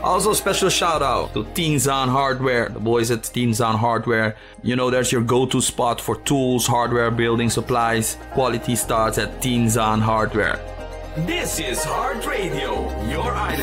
Also, special shout out to Tenzan Hardware, the boys at Tenzan Hardware. You know, there's your go-to spot for tools, hardware, building supplies. Quality starts at Tenzan Hardware. This is Heart Radio, your item.